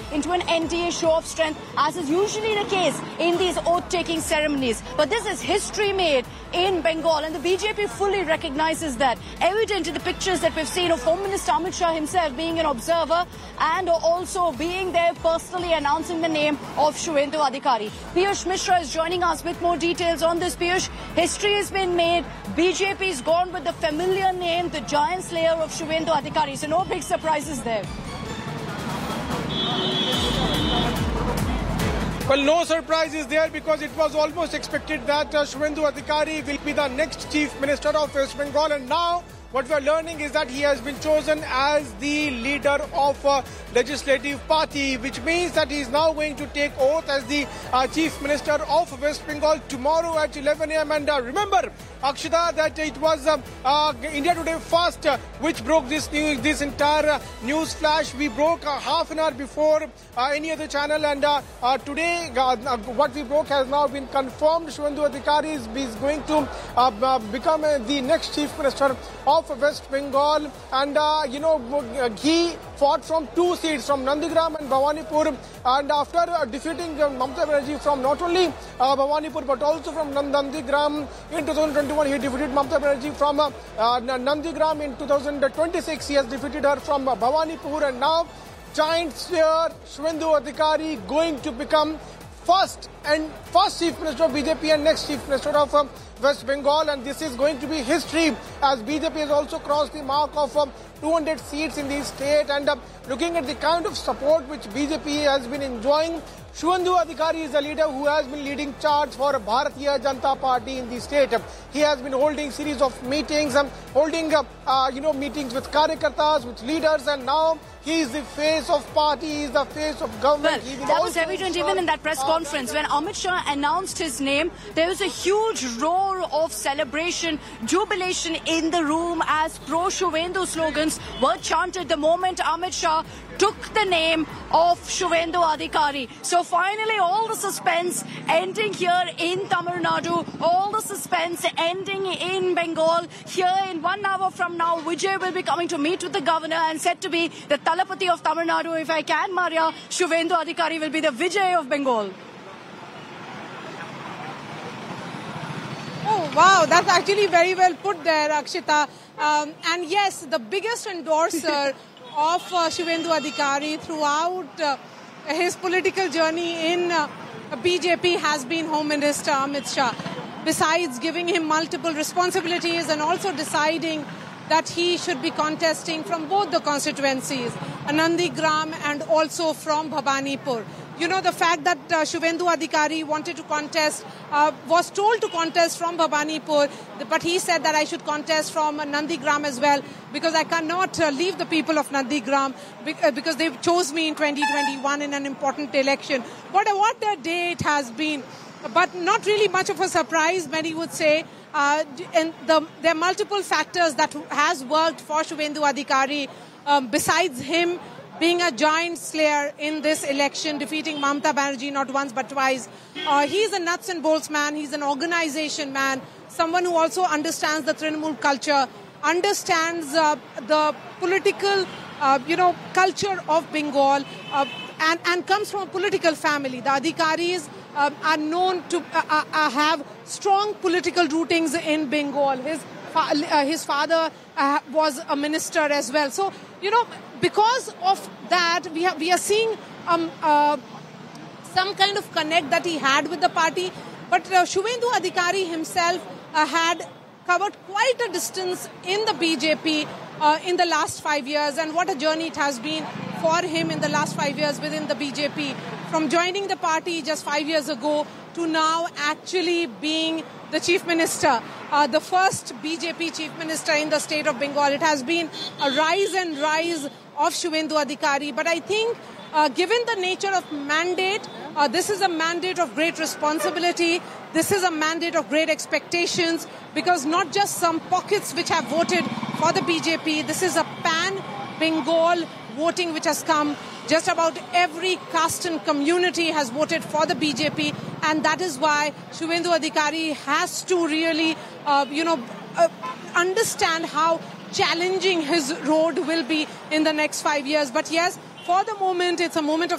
into an NDA show of strength, as is usually the case in these oath-taking ceremonies. But this is history made in Bengal, and the BJP fully recognizes that, evident in the pictures that we've seen of Home Minister Amit Shah himself being an observer and also being there personally announcing the name of Shuvendu Adhikari. Piyush Mishra is joining us with more details on this. Piyush, history has been made. BJP's gone with the familiar name, the giant slayer of Shuvendu Adhikari. So no big surprises there. Well, no surprises there, because it was almost expected that Shuvendu Adhikari will be the next Chief Minister of West Bengal, and now what we are learning is that he has been chosen as the leader of a legislative party, which means that he is now going to take oath as the Chief Minister of West Bengal tomorrow at 11 a.m. And remember, Akshita, that it was India Today First which broke this news, this entire news flash. We broke half an hour before any other channel, and today what we broke has now been confirmed. Shuvendu Adhikari is going to become the next Chief Minister of West Bengal, and he fought from two seats, from Nandigram and Bhawanipur, and after defeating Mamata Banerjee from not only Bhawanipur but also from Nandigram in 2021, he defeated Mamata Banerjee from Nandigram. In 2026, he has defeated her from Bhawanipur, and now giant slayer Shuvendu Adhikari going to become first Chief Minister of BJP and next Chief Minister of West Bengal, and this is going to be history, as BJP has also crossed the mark of 200 seats in the state. And looking at the kind of support which BJP has been enjoying, Shuvendu Adhikari is a leader who has been leading charge for Bharatiya Janata Party in the state. He has been holding series of meetings, meetings with Karyakartas, with leaders, and now he is the face of party, he is the face of government. Well, that was evident even in that press conference. When Amit Shah announced his name, there was a huge roar of celebration, jubilation in the room as pro-Shuvendu slogans were chanted the moment Amit Shah took the name of Shuvendu Adhikari. So finally, all the suspense ending here in Tamil Nadu, all the suspense ending in Bengal. Here in 1 hour from now, Vijay will be coming to meet with the governor, and said to be the Talapati of Tamil Nadu. If I can, Maria, Shuvendu Adhikari will be the Vijay of Bengal. Oh, wow, that's actually very well put there, Akshita. And yes, the biggest endorser of Shuvendu Adhikari throughout his political journey in BJP has been Home Minister Amit Shah. Besides giving him multiple responsibilities and also deciding that he should be contesting from both the constituencies, Nandigram and also from Bhawanipur. You know, the fact that Shuvendu Adhikari wanted to contest, was told to contest from Bhawanipur, but he said that I should contest from Nandigram as well, because I cannot leave the people of Nandigram, because they chose me in 2021 in an important election. What a day it has been. But not really much of a surprise, many would say. And there are multiple factors that has worked for Shuvendu Adhikari, besides him being a giant slayer in this election, defeating Mamata Banerjee not once but twice. He's a nuts and bolts man. He's an organization man, someone who also understands the Trinamool culture, understands the political, culture of Bengal, and comes from a political family. The Adhikaris are known to have strong political rootings in Bengal. His father was a minister as well. So, because of that, we are seeing some kind of connect that he had with the party. But Shuvendu Adhikari himself had covered quite a distance in the BJP in the last 5 years. And what a journey it has been for him in the last 5 years within the BJP. From joining the party just 5 years ago to now actually being the Chief Minister, the first BJP Chief Minister in the state of Bengal. It has been a rise and rise of Shuvendu Adhikari. But I think given the nature of mandate, this is a mandate of great responsibility. This is a mandate of great expectations, because not just some pockets which have voted for the BJP. This is a pan-Bengal voting which has come. Just about every caste and community has voted for the BJP, and that is why Shuvendu Adhikari has to really, understand how challenging his road will be in the next 5 years. But yes, for the moment, it's a moment of